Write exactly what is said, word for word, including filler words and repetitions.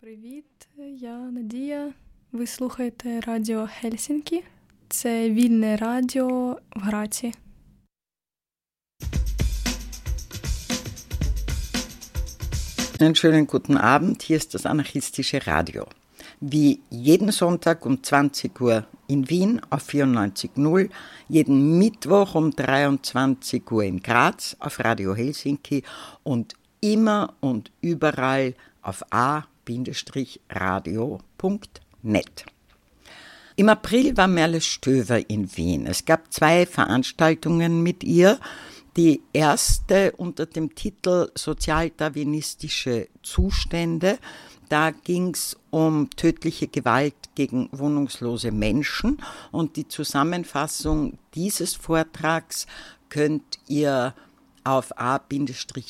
Привіт, я Надія. Ви слухаєте Радіо Хельсінкі. Це вільне радіо в Граці. Einen schönen guten Abend, hier ist das anarchistische Radio. Wie jeden Sonntag um zwanzig Uhr in Wien auf vierundneunzig Komma null, jeden Mittwoch um dreiundzwanzig Uhr in Graz auf Radio Helsinki und immer und überall auf a radio punkt net. Im April war Merle Stöver in Wien. Es gab zwei Veranstaltungen mit ihr. Die erste unter dem Titel Sozialdarwinistische Zustände. Da ging es um tödliche Gewalt gegen wohnungslose Menschen. Und die Zusammenfassung dieses Vortrags könnt ihr auf a